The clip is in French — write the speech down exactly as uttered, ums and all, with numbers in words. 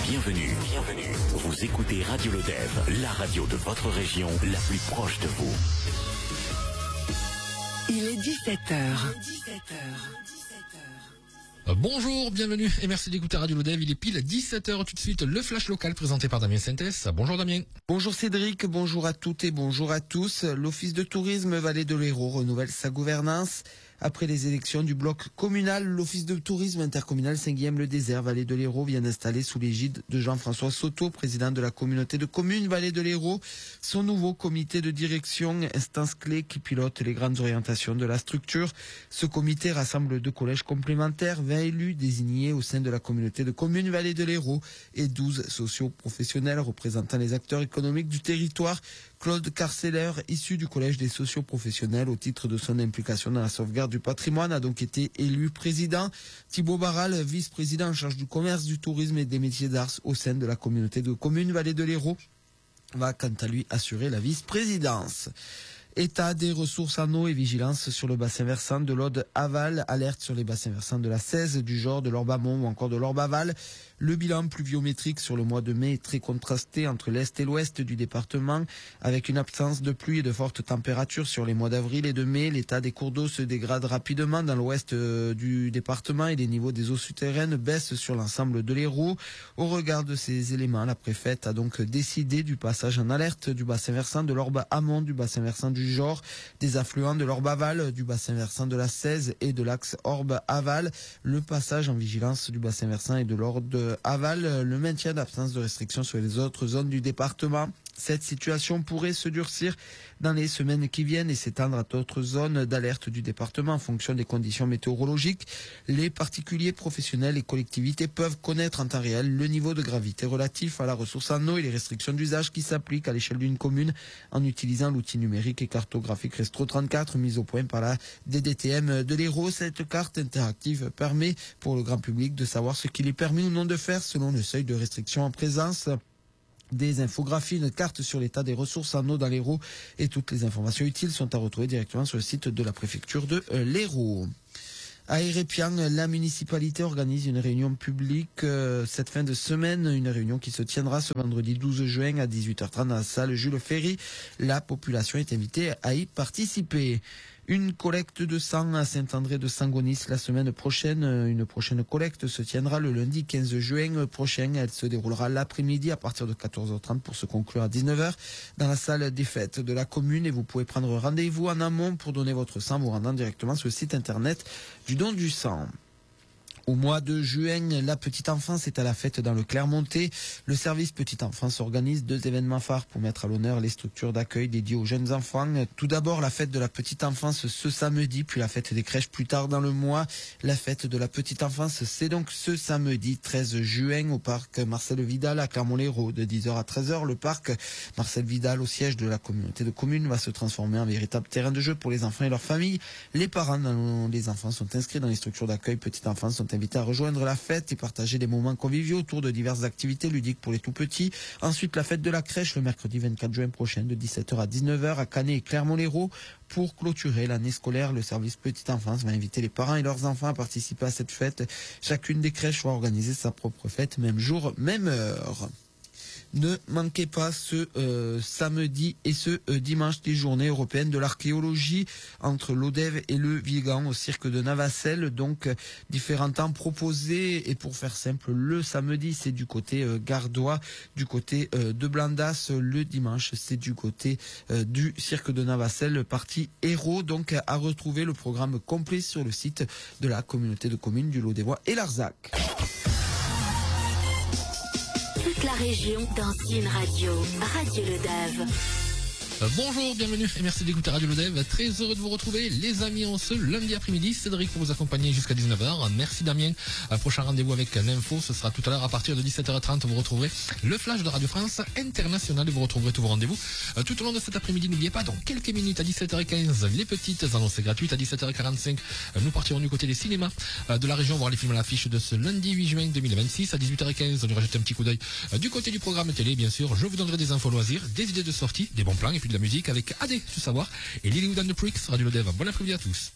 Bienvenue, bienvenue. Vous écoutez Radio Lodève, la radio de votre région, la plus proche de vous. Il est dix-sept heures. Euh, bonjour, bienvenue et merci d'écouter Radio Lodève. Il est pile dix-sept heures tout de suite. Le flash local présenté par Damien Sintès. Bonjour Damien. Bonjour Cédric, bonjour à toutes et bonjour à tous. L'Office de tourisme Vallée de l'Hérault renouvelle sa gouvernance. Après les élections du bloc communal, l'Office de tourisme intercommunal Saint-Guilhem-le-Désert Vallée de l'Hérault vient d'installer sous l'égide de Jean-François Soto, président de la communauté de communes Vallée de l'Hérault, son nouveau comité de direction, instance clé qui pilote les grandes orientations de la structure. Ce comité rassemble deux collèges complémentaires, vingt élus désignés au sein de la communauté de communes Vallée de l'Hérault et douze socio-professionnels représentant les acteurs économiques du territoire. Claude Carceller, issu du collège des socio-professionnels au titre de son implication dans la sauvegarde du patrimoine, a donc été élu président. Thibaut Barral, vice-président en charge du commerce, du tourisme et des métiers d'art au sein de la communauté de communes Vallée de l'Hérault, va quant à lui assurer la vice-présidence. État des ressources en eau et vigilance sur le bassin versant de l'Aude-Aval, alerte sur les bassins versants de la Cèze, du Jord, de l'Orbe-Amont ou encore de l'Orbe-Aval. Le bilan pluviométrique sur le mois de mai est très contrasté entre l'est et l'ouest du département, avec une absence de pluie et de fortes températures sur les mois d'avril et de mai. L'état des cours d'eau se dégrade rapidement dans l'ouest du département et les niveaux des eaux souterraines baissent sur l'ensemble de l'Hérault. Au regard de ces éléments, la préfète a donc décidé du passage en alerte du bassin versant de l'Orbe-Amont, du bassin versant du Jord, des affluents de l'Orbe-Aval, du bassin versant de la Cèze et de l'axe Orbe-Aval, le passage en vigilance du bassin versant et de l'Orbe-Aval, le maintien d'absence de restrictions sur les autres zones du département. Cette situation pourrait se durcir dans les semaines qui viennent et s'étendre à d'autres zones d'alerte du département en fonction des conditions météorologiques. Les particuliers, professionnels et collectivités peuvent connaître en temps réel le niveau de gravité relatif à la ressource en eau et les restrictions d'usage qui s'appliquent à l'échelle d'une commune en utilisant l'outil numérique et cartographique Restro trente-quatre mis au point par la D D T M de l'Hérault. Cette carte interactive permet pour le grand public de savoir ce qu'il est permis ou non de faire selon le seuil de restriction en présence. Des infographies, une carte sur l'état des ressources en eau dans l'Hérault et toutes les informations utiles sont à retrouver directement sur le site de la préfecture de l'Hérault. À Hérépian, la municipalité organise une réunion publique euh, cette fin de semaine, une réunion qui se tiendra ce vendredi douze juin à dix-huit heures trente dans la salle Jules Ferry. La population est invitée à y participer. Une collecte de sang à Saint-André de Sangonis la semaine prochaine. Une prochaine collecte se tiendra le lundi quinze juin prochain. Elle se déroulera l'après-midi à partir de quatorze heures trente pour se conclure à dix-neuf heures dans la salle des fêtes de la commune. Et vous pouvez prendre rendez-vous en amont pour donner votre sang vous rendant directement sur le site internet du don du sang. Au mois de juin, la petite enfance est à la fête dans le Clermontais. Le service petite enfance organise deux événements phares pour mettre à l'honneur les structures d'accueil dédiées aux jeunes enfants. Tout d'abord, la fête de la petite enfance ce samedi, puis la fête des crèches plus tard dans le mois. La fête de la petite enfance, c'est donc ce samedi treize juin au parc Marcel Vidal à Clermont-Lérault de dix heures à treize heures. Le parc Marcel Vidal au siège de la communauté de communes va se transformer en véritable terrain de jeu pour les enfants et leurs familles. Les parents dont les enfants sont inscrits dans les structures d'accueil petite enfance sont invités à rejoindre la fête et partager des moments conviviaux autour de diverses activités ludiques pour les tout-petits. Ensuite, la fête de la crèche le mercredi vingt-quatre juin prochain de dix-sept heures à dix-neuf heures à Canet et Clermont-Lérault. Pour clôturer l'année scolaire, le service petite enfance va inviter les parents et leurs enfants à participer à cette fête. Chacune des crèches va organiser sa propre fête, même jour, même heure. Ne manquez pas ce euh, samedi et ce euh, dimanche des journées européennes de l'archéologie entre l'Odève et le Vigan au cirque de Navacelles. Donc euh, différents temps proposés et pour faire simple, le samedi c'est du côté euh, gardois, du côté euh, de Blandas. Le dimanche c'est du côté euh, du cirque de Navacelles, partie héros. Donc à retrouver le programme complet sur le site de la communauté de communes du Lodévois et Larzac. Toute la région dans une radio, Radio Lodève. Euh, bonjour, bienvenue et merci d'écouter Radio Lodève. Très heureux de vous retrouver les amis en ce lundi après-midi. Cédric pour vous accompagner jusqu'à dix-neuf heures. Merci Damien. Un prochain rendez-vous avec l'info, ce sera tout à l'heure à partir de dix-sept heures trente. Vous retrouverez le flash de Radio France International et vous retrouverez tous vos rendez-vous euh, tout au long de cet après-midi. N'oubliez pas, dans quelques minutes à dix-sept heures quinze, les petites annonces gratuites. À dix-sept heures quarante-cinq, euh, nous partirons du côté des cinémas euh, de la région voir les films à l'affiche de ce lundi huit juin deux mille vingt-six. À dix-huit heures quinze, on ira jeter un petit coup d'œil euh, du côté du programme télé, bien sûr. Je vous donnerai des infos loisirs, des idées de sortie, des bons plans et puis de la musique avec A D, tout savoir, et Lilywood and the Pricks, Radio Lodève. Bon après-midi à tous.